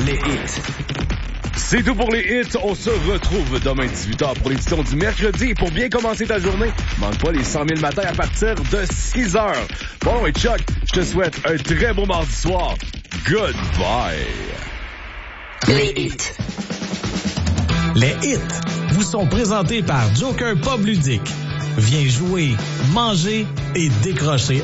Les hits. C'est tout pour les hits. On se retrouve demain 18h pour l'édition du mercredi. Pour bien commencer ta journée, manque pas les 100 000 matins à partir de 6h. Bon, et Chuck, je te souhaite un très beau mardi soir. Goodbye. Les hits. Les hits vous sont présentés par Joker Pub Ludique. Viens jouer, manger et décrocher